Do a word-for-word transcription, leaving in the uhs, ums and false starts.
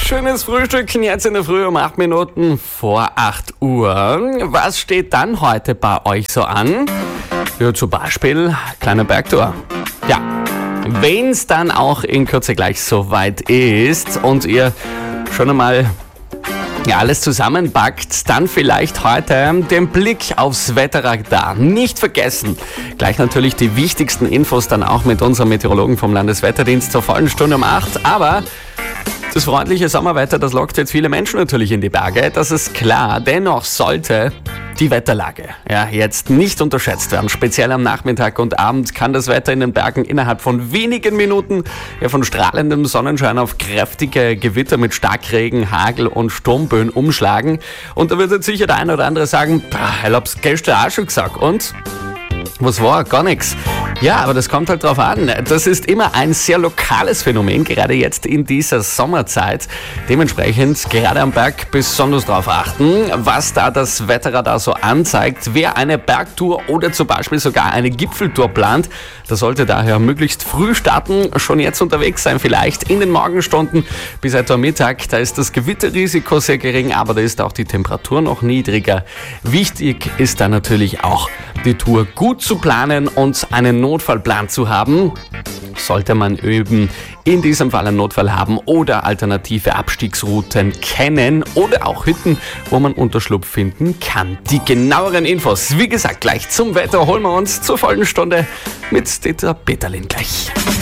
schönes Frühstück jetzt in der Früh um acht Minuten vor acht Uhr. Was steht dann heute bei euch so an? Ja, zum Beispiel kleine Bergtour. Ja, wenn es dann auch in Kürze gleich soweit ist und ihr schon einmal ja, alles zusammenpackt, dann vielleicht heute den Blick aufs Wetterradar. Nicht vergessen, gleich natürlich die wichtigsten Infos dann auch mit unserem Meteorologen vom Landeswetterdienst zur vollen Stunde um acht. Aber das freundliche Sommerwetter, das lockt jetzt viele Menschen natürlich in die Berge, das ist klar. Dennoch sollte die Wetterlage ja, jetzt nicht unterschätzt werden. Speziell am Nachmittag und Abend kann das Wetter in den Bergen innerhalb von wenigen Minuten ja, von strahlendem Sonnenschein auf kräftige Gewitter mit Starkregen, Hagel und Sturmböen umschlagen. Und da wird jetzt sicher der eine oder andere sagen, ich hab's gestern auch schon gesagt. Und was war? Gar nichts. Ja, aber das kommt halt drauf an. Das ist immer ein sehr lokales Phänomen, gerade jetzt in dieser Sommerzeit. Dementsprechend gerade am Berg besonders darauf achten, was da das Wetterradar so anzeigt. Wer eine Bergtour oder zum Beispiel sogar eine Gipfeltour plant, der sollte daher möglichst früh starten, schon jetzt unterwegs sein, vielleicht in den Morgenstunden bis etwa Mittag. Da ist das Gewitterrisiko sehr gering, aber da ist auch die Temperatur noch niedriger. Wichtig ist dann natürlich auch, die Tour gut zu planen und einen Notfallplan zu haben. Sollte man eben in diesem Fall einen Notfall haben oder alternative Abstiegsrouten kennen oder auch Hütten, wo man Unterschlupf finden kann. Die genaueren Infos, wie gesagt, gleich zum Wetter holen wir uns zur vollen Stunde mit Dieter Peterlin gleich.